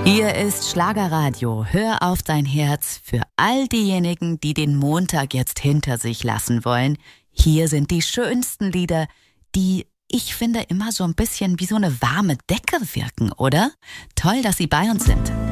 Hier ist Schlagerradio. Hör auf dein Herz für all diejenigen, die den Montag jetzt hinter sich lassen wollen. Hier sind die schönsten Lieder, die, ich finde, immer so ein bisschen wie so eine warme Decke wirken, oder? Toll, dass Sie bei uns sind.